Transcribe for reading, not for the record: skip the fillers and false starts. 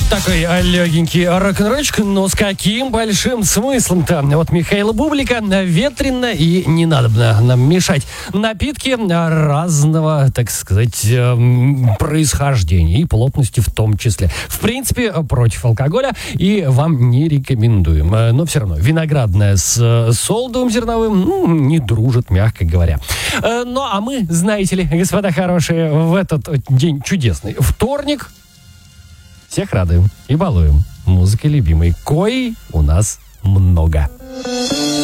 Такой легенький рок-н-ролльчик, но с каким большим смыслом-то? Вот Михаила Бублика ветрено и не надо нам мешать. Напитки разного, так сказать, происхождения и плотности в том числе. В принципе, против алкоголя и вам не рекомендуем. Но все равно виноградное с солодовым зерновым не дружат, мягко говоря. Ну, а мы, знаете ли, господа хорошие, в этот день чудесный вторник всех радуем и балуем музыкой любимой, коей у нас много.